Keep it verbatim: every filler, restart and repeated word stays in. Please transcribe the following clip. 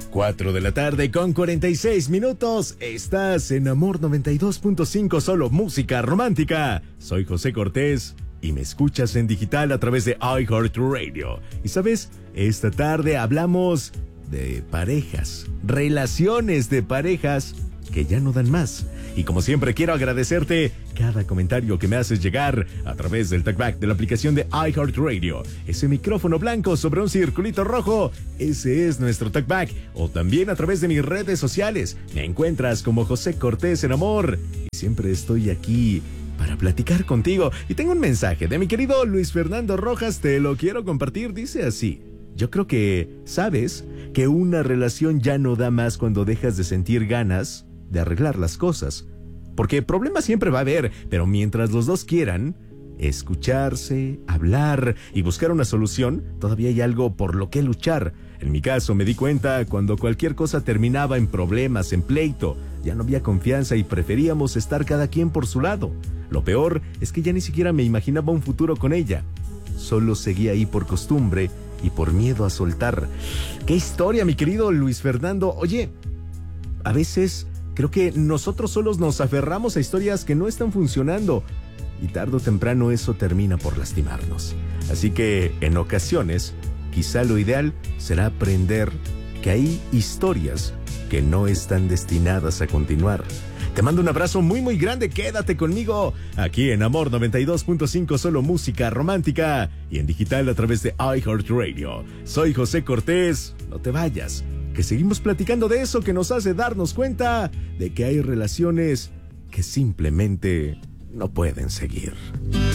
cuatro de la tarde con cuarenta y seis minutos. Estás en Amor noventa y dos punto cinco, solo música romántica. Soy José Cortés y me escuchas en digital a través de iHeartRadio. Y sabes, esta tarde hablamos de parejas, relaciones de parejas que ya no dan más. Y como siempre quiero agradecerte cada comentario que me haces llegar a través del talkback de la aplicación de iHeartRadio. Ese micrófono blanco sobre un circulito rojo, ese es nuestro talkback. O también a través de mis redes sociales. Me encuentras como José Cortés en Amor. Y siempre estoy aquí para platicar contigo. Y tengo un mensaje de mi querido Luis Fernando Rojas, te lo quiero compartir. Dice así: yo creo que, ¿sabes? Que una relación ya no da más cuando dejas de sentir ganas de arreglar las cosas. Porque problemas siempre va a haber, pero mientras los dos quieran escucharse, hablar y buscar una solución, todavía hay algo por lo que luchar. En mi caso me di cuenta cuando cualquier cosa terminaba en problemas, en pleito. Ya no había confianza y preferíamos estar cada quien por su lado. Lo peor es que ya ni siquiera me imaginaba un futuro con ella. Solo seguía ahí por costumbre y por miedo a soltar. ¡Qué historia, mi querido Luis Fernando! Oye, a veces creo que nosotros solos nos aferramos a historias que no están funcionando y tarde o temprano eso termina por lastimarnos. Así que en ocasiones, quizá lo ideal será aprender que hay historias que no están destinadas a continuar. Te mando un abrazo muy muy grande, quédate conmigo aquí en Amor noventa y dos punto cinco, solo música romántica y en digital a través de iHeartRadio. Soy José Cortés, no te vayas, que seguimos platicando de eso que nos hace darnos cuenta de que hay relaciones que simplemente no pueden seguir.